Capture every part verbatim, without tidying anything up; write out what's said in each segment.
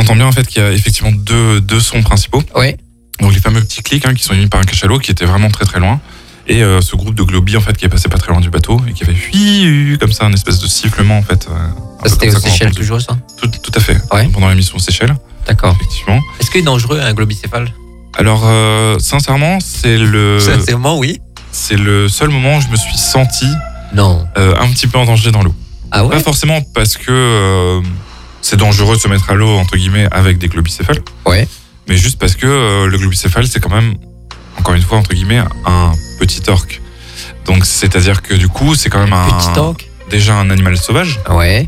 entend bien en fait qu'il y a effectivement deux, deux sons principaux. Oui. Donc les fameux petits clics hein, qui sont émis par un cachalot qui était vraiment très très loin. Et euh, ce groupe de globies en fait qui est passé pas très loin du bateau et qui avait fui comme ça, un espèce de sifflement en fait. Euh, ça c'était aux Seychelles toujours ça tout, tout à fait, ouais. Pendant l'émission Seychelles. D'accord. Effectivement. Est-ce qu'il est dangereux un globicéphale? Alors euh, sincèrement c'est le... Sincèrement oui. C'est le seul moment où je me suis senti non. Euh, un petit peu en danger dans l'eau. Ah ouais? Pas forcément parce que euh, c'est dangereux de se mettre à l'eau entre guillemets avec des globicéphales. Ouais. Mais juste parce que euh, le globicéphale c'est quand même, encore une fois entre guillemets, un petit orque. Donc c'est-à-dire que du coup c'est quand même un petit orque. Déjà un animal sauvage. Ouais.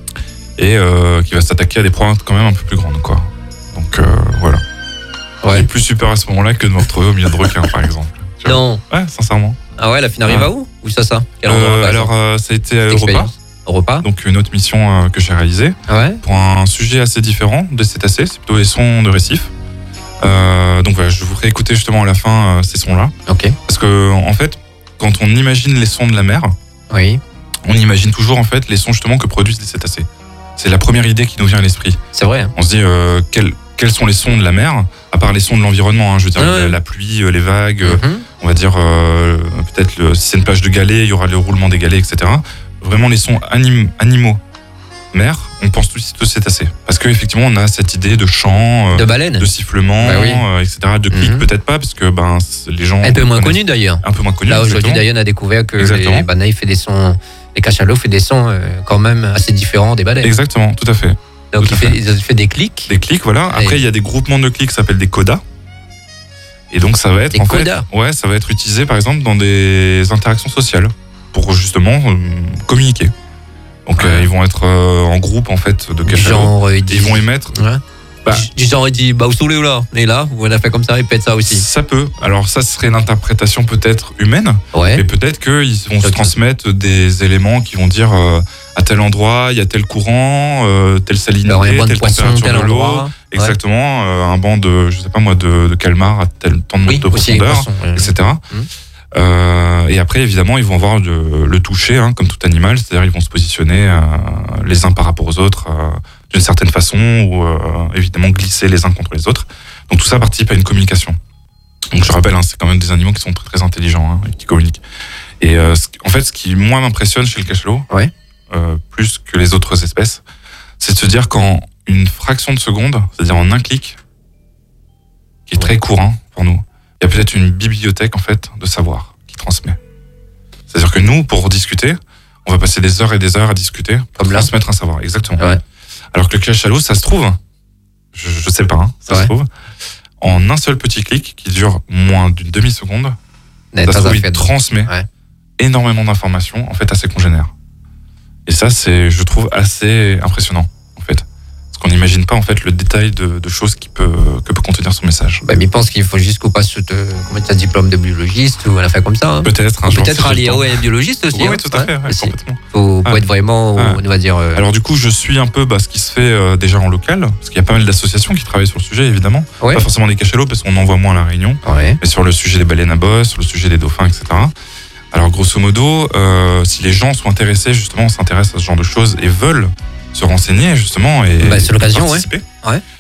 Et euh, qui va s'attaquer à des proies quand même un peu plus grandes quoi. Donc euh, voilà. Ouais. J'ai plus super à ce moment-là que de me retrouver au milieu de requins par exemple. Non. Ouais, sincèrement. Ah ouais, la finale arrive ouais. à où? Où ça ça Quel euh, Alors euh, ça a été à Europa. Europa. Donc une autre mission euh, que j'ai réalisée. Ouais. Pour un sujet assez différent des cétacés, c'est plutôt les sons de récifs. Euh, donc voilà, je vous ferai écouter justement à la fin euh, ces sons-là. Ok. Parce que en fait, quand on imagine les sons de la mer, oui. on imagine toujours en fait les sons justement que produisent les cétacés. C'est la première idée qui nous vient à l'esprit. C'est vrai. Hein. On se dit euh, quels, quels sont les sons de la mer, à part les sons de l'environnement. Hein, je veux dire ouais. la, la pluie, les vagues. Mm-hmm. On va dire euh, peut-être le, si c'est une plage de galets, il y aura le roulement des galets, et cetera. Vraiment les sons anim, animaux. Mer, on pense tout de suite aux cétacés. Parce qu'effectivement, on a cette idée de chant, euh, de baleine, de sifflement, bah oui. euh, et cetera. De clics, mm-hmm. peut-être pas, parce que ben, les gens. Un peu moins connu d'ailleurs. Un peu moins connu. Là, aujourd'hui, Diane a découvert que exactement. les banailles fait des sons, les cachalots fait des sons euh, quand même assez différents des baleines. Exactement, tout à fait. Donc, tout il, fait, il fait des clics. Des clics, voilà. Après, il et... y a des groupements de clics qui s'appellent des codas. Et donc, ça va être. Des en codas. fait, ouais, ça va être utilisé, par exemple, dans des interactions sociales pour justement euh, communiquer. Donc, ouais. euh, ils vont être euh, en groupe, en fait, de cachalots. Genre, euh, ils vont émettre. Ouais. Bah, du genre, il dit, bah, vous saoulez ou là? Et là, vous l'avez fait comme ça, répète ça aussi. Ça peut. Alors, ça serait une interprétation peut-être humaine. Ouais. Mais peut-être qu'ils vont okay. se transmettre des éléments qui vont dire euh, à tel endroit, il y a tel courant, euh, telle salinité, alors, telle poisson, température tel de l'eau. Endroit. Exactement. Ouais. Euh, un banc de, je sais pas moi, de, de calmar à tel temps de, oui, de aussi, profondeur, poissons, ouais. et cetera. Mmh. Euh, et après, évidemment, ils vont avoir le, le toucher, hein, comme tout animal, c'est-à-dire ils vont se positionner euh, les uns par rapport aux autres euh, d'une certaine façon, ou euh, évidemment glisser les uns contre les autres. Donc tout ça participe à une communication. Donc je rappelle, hein, c'est quand même des animaux qui sont très, très intelligents hein, et qui communiquent. Et euh, ce, en fait, ce qui moi m'impressionne chez le cachalot, ouais. euh, plus que les autres espèces, c'est de se dire qu'en une fraction de seconde, c'est-à-dire en un clic, qui est ouais. très courant pour nous, il y a peut-être une bibliothèque en fait de savoir qui transmet. C'est-à-dire que nous, pour discuter, on va passer des heures et des heures à discuter pour Comme transmettre un savoir. Exactement. Ouais. Alors que le cachalot, ça se trouve, je, je sais pas, hein, ça ouais. se trouve, en un seul petit clic qui dure moins d'une demi-seconde, ça se trouve, il transmet ouais. énormément d'informations en fait à ses congénères. Et ça, c'est, je trouve, assez impressionnant. Qu'on n'imagine pas en fait le détail de, de choses qui peut, que peut contenir son message. Bah, mais il pense qu'il faut juste qu'on passe un diplôme de biologiste ou à la fin comme ça. Hein. Peut-être. Un peut-être aller ouais, biologiste aussi. Oui, hein. oui tout à fait, ouais, ouais, complètement. Faut, faut ah. être vraiment, ah. on va dire. Euh... Alors du coup, je suis un peu bah, ce qui se fait euh, déjà en local, parce qu'il y a pas mal d'associations qui travaillent sur le sujet, évidemment. Ouais. Pas forcément des cachalots, parce qu'on en voit moins à la Réunion, ouais. mais sur le sujet des baleines à bosse, sur le sujet des dauphins, et cetera. Alors grosso modo, euh, si les gens sont intéressés, justement, s'intéressent à ce genre de choses et veulent se renseigner justement et bah, c'est l'occasion, participer. Ouais. Ouais.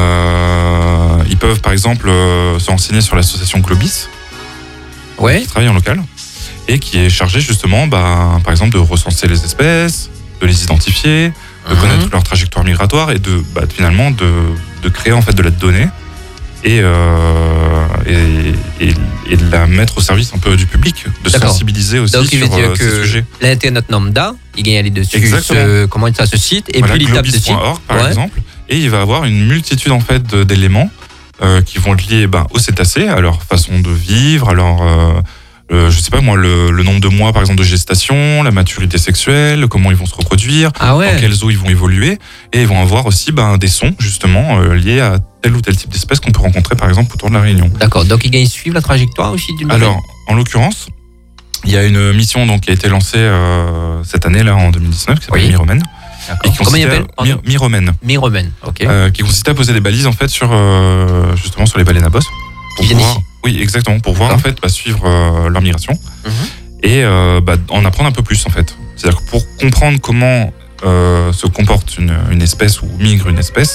Euh, ils peuvent par exemple euh, se renseigner sur l'association Globis, ouais. qui travaille en local et qui est chargée justement, bah, par exemple, de recenser les espèces, de les identifier, de mm-hmm. connaître leur trajectoire migratoire et de bah, finalement de, de créer en fait de la donnée et, euh, et, et, et de la mettre au service un peu du public, de D'accord. sensibiliser aussi donc, sur euh, ces sujets. L'internet lambda, il gagne aller dessus, ce, comment ça se cite, et voilà, puis il tape dessus. globis point org par ouais. exemple, et il va avoir une multitude en fait d'éléments euh, qui vont être liés ben, aux cétacés, à leur façon de vivre, à leur, euh, euh, je sais pas moi, le, le nombre de mois par exemple de gestation, la maturité sexuelle, comment ils vont se reproduire, ah ouais. dans quelles eaux ils vont évoluer, et ils vont avoir aussi ben, des sons justement euh, liés à tel ou tel type d'espèce qu'on peut rencontrer par exemple autour de la Réunion. D'accord, donc ils suivent la trajectoire aussi du Alors, en l'occurrence, il y a une mission donc, qui a été lancée euh, cette année là en deux mille dix-neuf qui s'appelle oui. Miromène. Et qui Comment il appelle Miromène. Miromène, ok. Euh, qui consistait à poser des balises en fait sur euh, justement sur les baleines à bosse. Qui viennent ici. Oui, exactement, pour voir en fait bah, suivre euh, leur migration mm-hmm. et euh, bah, en apprendre un peu plus en fait. C'est-à-dire que pour comprendre comment euh, se comporte une, une espèce ou migre une espèce,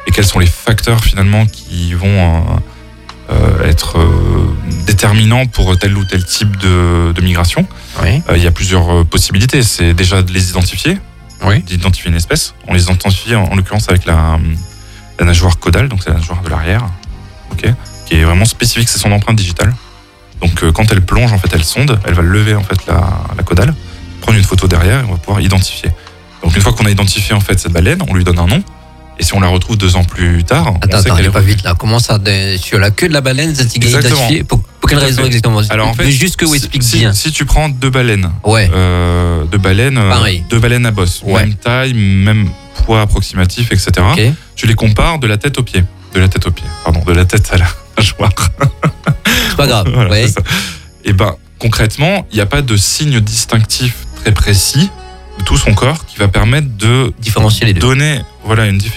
et quels sont les facteurs finalement qui vont euh, euh, être euh, déterminants pour tel ou tel type de, de migration. Oui. Euh, il y a plusieurs possibilités. C'est déjà de les identifier, oui. d'identifier une espèce. On les identifie en, en l'occurrence avec la, la nageoire caudale, donc c'est la nageoire de l'arrière, okay, qui est vraiment spécifique, c'est son empreinte digitale. Donc euh, quand elle plonge, en fait, elle sonde, elle va lever en fait la, la caudale, prendre une photo derrière et on va pouvoir identifier. Donc une fois qu'on a identifié en fait cette baleine, on lui donne un nom. Et si on la retrouve deux ans plus tard, attends, on sait attends, qu'elle est pas vite là. Comment ça, de, sur la queue de la baleine, c'est identifié? Pour, pour quelle raison exactement? Alors en fait, juste que vous explique si, bien. Si tu prends deux baleines, ouais. euh, deux baleines, Pareil. deux baleines à bosse, ouais. même taille, même poids approximatif, et cetera. Okay. Tu les compares de la tête aux pieds, de la tête aux pieds, pardon, de la tête à la nageoire. C'est pas grave. Voilà, ouais. Et ben concrètement, il n'y a pas de signe distinctif très précis de tout son corps qui va permettre de différencier les deux. Donner, voilà, une différence.